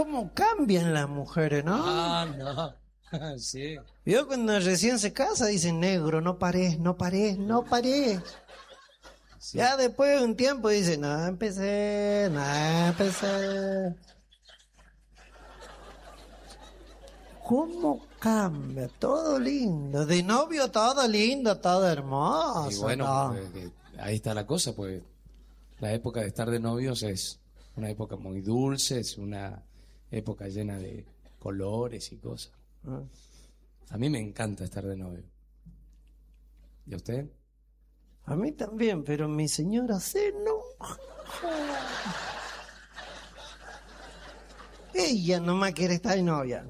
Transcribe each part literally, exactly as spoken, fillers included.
¿Cómo cambian las mujeres, no? Ah, no. Sí. Vio cuando recién se casa, dicen, negro, no pares, no pares, no pares. Sí. Ya después de un tiempo dicen, no, empecé, no, empecé. ¿Cómo cambia? Todo lindo. De novio todo lindo, todo hermoso. Y bueno, ¿no? pues, eh, ahí está la cosa, pues la época de estar de novios es una época muy dulce, es una época llena de colores y cosas. Ah. A mí me encanta estar de novio. ¿Y a usted? A mí también, pero mi señora se no. Ella nomás quiere estar de novia.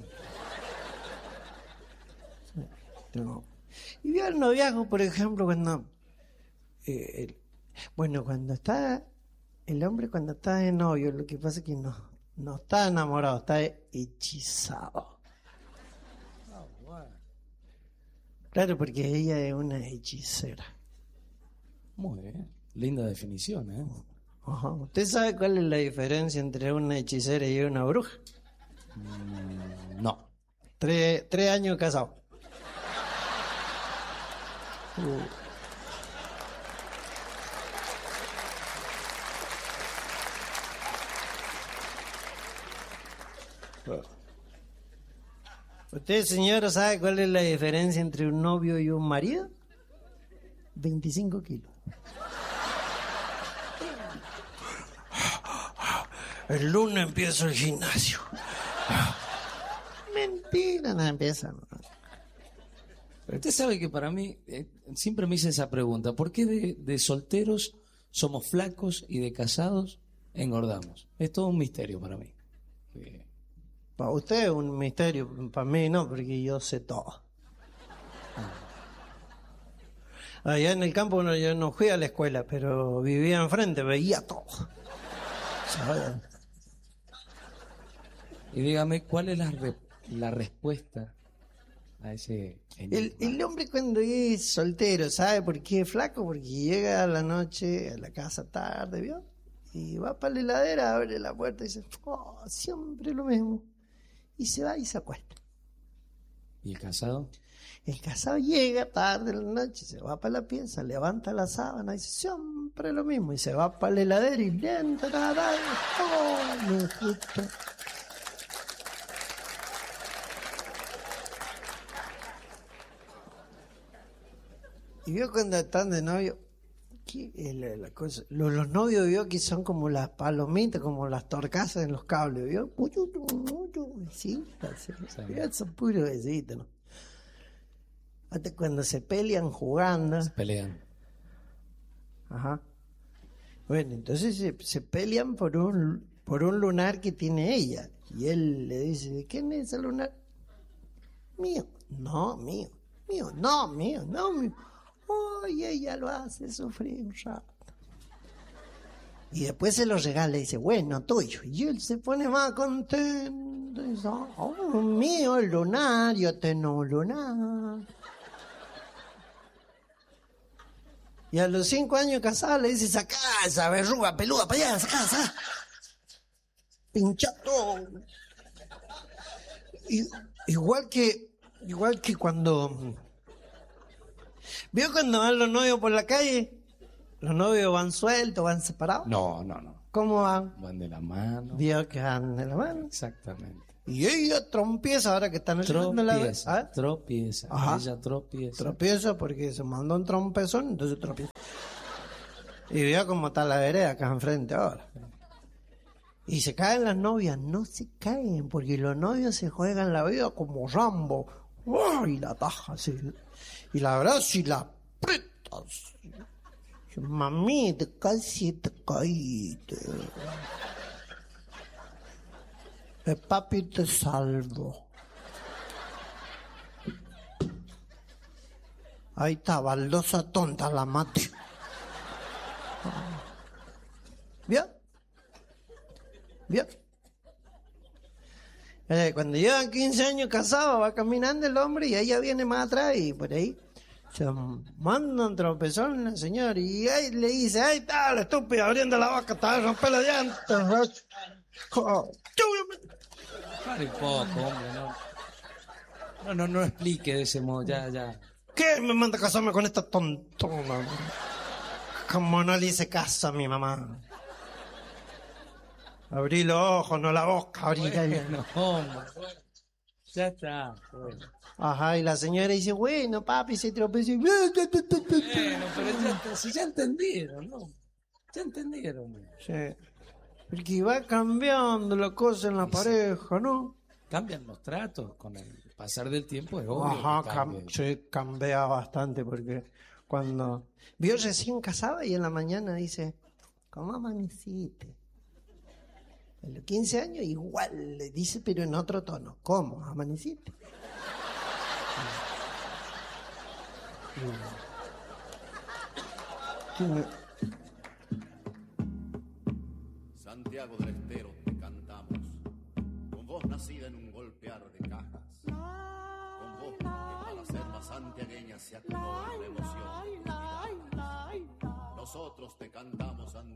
No. Y vio el noviazgo, por ejemplo, cuando... Eh, el, bueno, cuando está... El hombre cuando está de novio, lo que pasa es que no, no está enamorado, está hechizado. Oh, wow. Claro, porque ella es una hechicera. Muy bien. Linda definición, ¿eh? Ajá. ¿Usted sabe cuál es la diferencia entre una hechicera y una bruja? Mm, no. Tres, tres años casados. Uh. ¿Usted, señora, sabe cuál es la diferencia entre un novio y un marido? veinticinco kilos. El lunes empiezo el gimnasio. Mentira, no empieza. Pero usted sabe que para mí, eh, siempre me hice esa pregunta, ¿por qué de, de solteros somos flacos y de casados engordamos? Es todo un misterio para mí. Eh, Para usted es un misterio, para mí no, porque yo sé todo. Allá en el campo no, yo no fui a la escuela, pero vivía enfrente, veía todo. ¿Sabe? Y dígame, ¿cuál es la, re- la respuesta a ese El, enigma? el hombre cuando es soltero, ¿sabe por qué es flaco? Porque llega a la noche a la casa tarde, ¿vio? Y va para la heladera, abre la puerta y dice, oh, siempre lo mismo. Y se va y se acuesta. ¿Y el casado? El casado llega tarde en la noche, se va para la pieza, levanta la sábana y dice, siempre lo mismo. Y se va para la heladera y le entra a dar, oh, me gusta. Y vio cuando están de novio, ¿qué es la, la cosa? Los, los novios vio que son como las palomitas, como las torcasas en los cables, vio. Mucho, mucho besitos, sí. Son puros besitos, ¿no? Hasta cuando se pelean jugando. Se pelean. Ajá. Bueno, entonces se, se pelean por un por un lunar que tiene ella. Y él le dice, ¿de quién es ese lunar? Mío. No, mío. Mío. No, mío. No, mío. Oh, y ella lo hace sufrir un rato. Y después se lo regala y dice, bueno, tuyo. Y él se pone más contento. Y dice, oh, mío, el lunar, yo tengo lunar. Y a los cinco años casado le dice, sacá esa verruga peluda para allá, sacá, sacá. Pinchá todo. Y, igual que, igual que cuando... ¿Vio cuando van los novios por la calle? ¿Los novios van sueltos, van separados? No, no, no. ¿Cómo van? Van de la mano. Vio que van de la mano. Exactamente. Y ella trompieza ahora que están ayudando la vez. Tropieza, tropieza. Ajá. Ella tropieza. Tropieza porque se mandó un trompezón, entonces tropieza. Y vio cómo está la vereda acá enfrente ahora. Y se caen las novias. No se caen, porque los novios se juegan la vida como Rambo. ¡Oh! Y la taja así. Y la verdad, si la apretas. Mamita, casi te caíste. El papi te salvo. Ahí está, baldosa tonta la mate. ¿Vio? ¿Vio? Eh, cuando llevan quince años casados, va caminando el hombre y ella viene más atrás y por ahí se manda un tropezón el señor y ahí le dice, ahí está el estúpido abriendo la boca, te va a romper la llanta. Pare un poco, hombre, no. No, no, no explique de ese modo, ya, ya. ¿Qué me manda a casarme con esta tontona? Como no le hice caso a mi mamá. Abrí los ojos, no la boca, abrí la... Bueno, hombre, bueno. Ya está, bueno. Ajá, y la señora dice, bueno, papi, se tropezó y... Bueno, pero ya, si ya entendieron, ¿no? Ya entendieron. Sí. Porque va cambiando la cosa en la pareja, ¿no? Cambian los tratos con el pasar del tiempo, es obvio. Ajá, que cambie. cam sí, cambia bastante porque cuando vio recién casada y en la mañana dice, ¿cómo amaneciste? A los quince años igual le dice, pero en otro tono, ¿cómo amaneciste? Santiago del Estero te cantamos, con voz nacida en un golpear de cajas, con voz que para ser más santiagueña se acunó en la emoción.